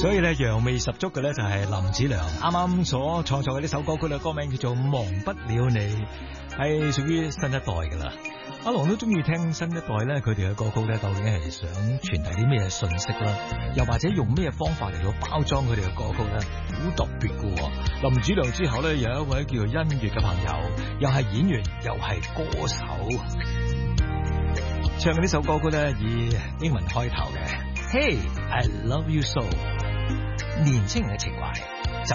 所以咧揚味十足嘅咧就係林子良啱啱所創作嘅呢首歌曲咧，歌名叫做《忘不了你》，係屬於新一代噶啦。阿龍都中意聽新一代咧，佢哋嘅歌曲咧，究竟係想傳遞啲咩信息啦？又或者用咩方法嚟到包裝佢哋嘅歌曲咧？好特別噶。林子良之後咧，有一位叫做音樂嘅朋友，又係演員又係歌手，唱嘅呢首歌曲咧以英文開頭嘅 Hey I Love You So， 年輕人嘅情懷。